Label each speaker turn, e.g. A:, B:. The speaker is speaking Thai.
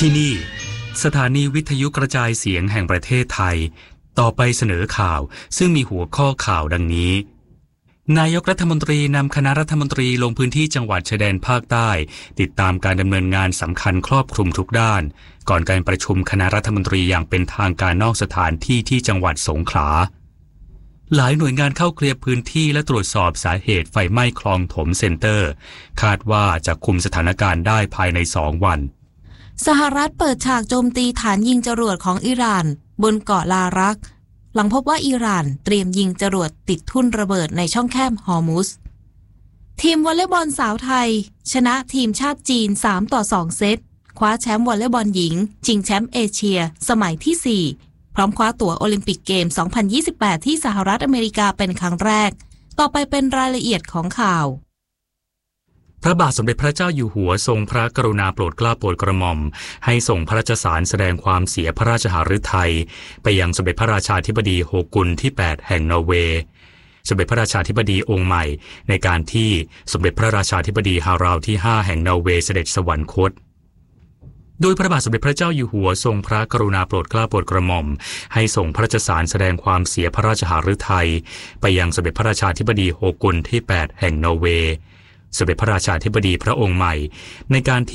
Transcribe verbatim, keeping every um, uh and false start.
A: ที่นี่สถานีวิทยุกระจายเสียงแห่งประเทศไทยต่อไปเสนอข่าวซึ่งมีหัวข้อข่าวดังนี้นายกรัฐมนตรีนำคณะรัฐมนตรีลงพื้นที่จังหวัดชายแดนภาคใต้ติดตามการดำเนินงานสำคัญครอบคลุมทุกด้านก่อนการประชุมคณะรัฐมนตรีอย่างเป็นทางการนอกสถานที่ที่จังหวัดสงขลาหลายหน่วยงานเข้าเคลียร์พื้นที่และตรวจสอบสาเหตุไฟไหม้คลองถมเซ็นเตอร์คาดว่าจะคุมสถานการณ์ได้ภายในสองวัน
B: สหรัฐเปิดฉากโจมตีฐานยิงจรวดของอิหร่านบนเกาะลารักหลังพบว่าอิหร่านเตรียมยิงจรวดติดทุ่นระเบิดในช่องแคบฮอร์มุสทีมวอลเลย์บอลสาวไทยชนะทีมชาติจีนสามต่อสองเซตคว้าแชมป์วอลเลย์บอลหญิงชิงแชมป์เอเชียสมัยที่สี่พร้อมคว้าตั๋วโอลิมปิกเกมสองพันยี่สิบแปดที่สหรัฐอเมริกาเป็นครั้งแรกต่อไปเป็นรายละเอียดของข่าว
A: พระบาทสมเด็จพระเจ้าอยู่หัวทรงพระกรุณาโปรดเกล้าโปรดกระหม่อมให้ส่งพระราชสารแสดงความเสียพระราชหฤทัยไปยังสมเด็จพระราชาธิบดีโฮกุลที่แปดแห่งนอร์เวย์สมเด็จพระราชาธิบดีองค์ใหม่ในการที่สมเด็จพระราชาธิบดีฮาราวที่ห้าแห่งนอร์เวย์เสด็จสวรรคตโดยพระบาทสมเด็จพระเจ้าอยู่หัวทรงพระกรุณาโปรดเกล้าโปรดกระหม่อมให้ส่งพระราชสารแสดงความเสียพระราชหฤทัยไปยังสมเด็จพระราชาธิบดีโฮกุลที่แปดแห่งนอร์เวย์สมเด็จพระราชาธิบดีพระองค์ใหม่ในการ